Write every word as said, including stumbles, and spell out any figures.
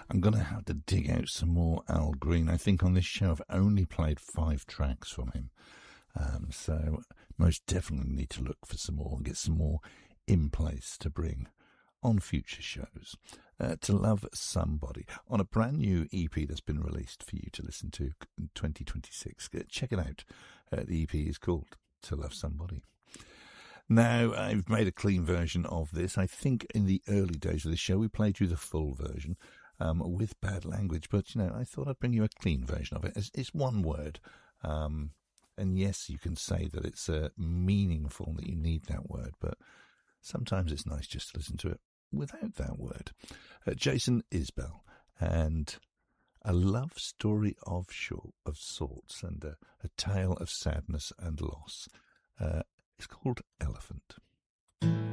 I'm going to have to dig out some more Al Green. I think on this show I've only played five tracks from him. Um, so most definitely need to look for some more and get some more in place to bring on future shows. Uh, To Love Somebody, on a brand new E P that's been released for you to listen to in twenty twenty-six. Check it out. Uh, the E P is called To Love Somebody. Now, I've made a clean version of this. I think in the early days of the show we played you the full version um, with bad language, but you know, I thought I'd bring you a clean version of it. It's, it's one word, um, and yes, you can say that it's uh, meaningful, that you need that word, but sometimes it's nice just to listen to it without that word. Uh, Jason Isbell, and a love story of short, of sorts, and a, a tale of sadness and loss. Uh, it's called Elephant.